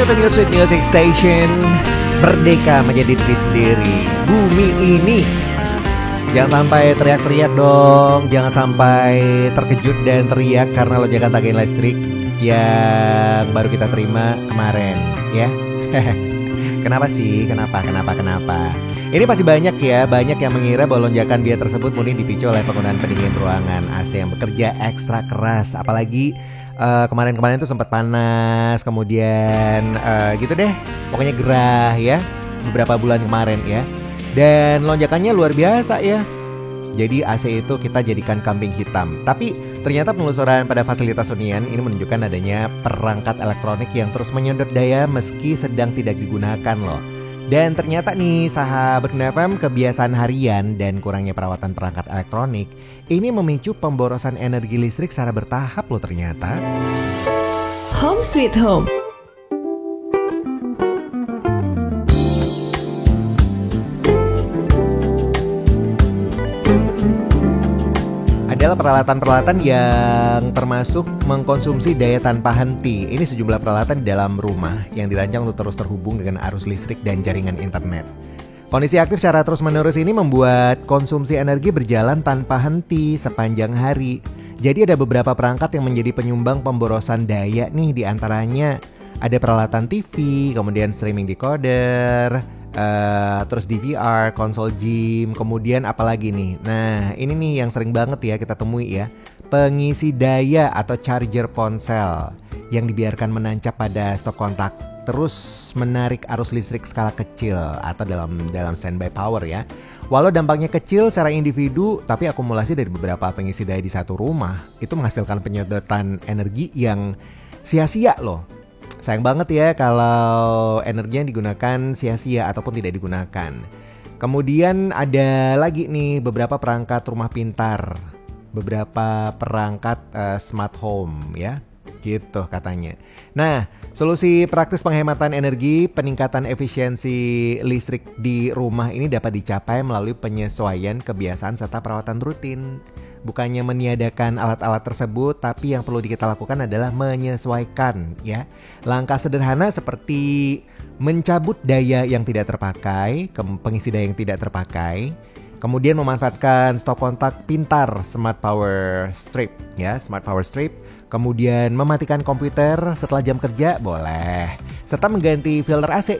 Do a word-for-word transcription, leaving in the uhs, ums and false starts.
F M Music Music Station. Merdeka menjadi diri sendiri. Bumi ini. Jangan sampai teriak-teriak dong. Jangan sampai terkejut dan teriak karena lonjakan tagihan listrik yang baru kita terima kemarin, ya. Kenapa sih? Kenapa? Kenapa? Kenapa? Ini pasti banyak ya, banyak yang mengira bahwa lonjakan biaya tersebut murni dipicu oleh penggunaan pendingin ruangan A C yang bekerja ekstra keras. Apalagi uh, kemarin-kemarin tuh sempat panas, kemudian uh, gitu deh, pokoknya gerah ya, beberapa bulan kemarin ya. Dan lonjakannya luar biasa ya. Jadi A C itu kita jadikan kambing hitam. Tapi ternyata penelusuran pada fasilitas hunian ini menunjukkan adanya perangkat elektronik yang terus menyedot daya meski sedang tidak digunakan loh. Dan ternyata nih sahabat F M, kebiasaan harian dan kurangnya perawatan perangkat elektronik ini memicu pemborosan energi listrik secara bertahap loh ternyata. Home Sweet Home. Adalah peralatan-peralatan yang termasuk mengkonsumsi daya tanpa henti. Ini sejumlah peralatan di dalam rumah yang dirancang untuk terus terhubung dengan arus listrik dan jaringan internet. Kondisi aktif secara terus-menerus ini membuat konsumsi energi berjalan tanpa henti sepanjang hari. Jadi ada beberapa perangkat yang menjadi penyumbang pemborosan daya nih, di antaranya ada peralatan T V, kemudian streaming decoder, Uh, terus D V R, konsol gym, kemudian apalagi nih. Nah ini nih yang sering banget ya kita temui ya, pengisi daya atau charger ponsel yang dibiarkan menancap pada stop kontak, terus menarik arus listrik skala kecil atau dalam dalam standby power ya. Walau dampaknya kecil secara individu, tapi akumulasi dari beberapa pengisi daya di satu rumah itu menghasilkan penyedotan energi yang sia-sia loh. Sayang banget ya kalau energinya digunakan sia-sia ataupun tidak digunakan. Kemudian ada lagi nih beberapa perangkat rumah pintar, beberapa perangkat uh, smart home ya, gitu katanya. Nah, solusi praktis penghematan energi, peningkatan efisiensi listrik di rumah ini dapat dicapai melalui penyesuaian kebiasaan serta perawatan rutin. Bukannya meniadakan alat-alat tersebut, tapi yang perlu kita lakukan adalah menyesuaikan ya. Langkah sederhana seperti mencabut daya yang tidak terpakai, pengisi daya yang tidak terpakai, kemudian memanfaatkan stop kontak pintar smart power strip ya, smart power strip, kemudian mematikan komputer setelah jam kerja boleh, serta mengganti filter A C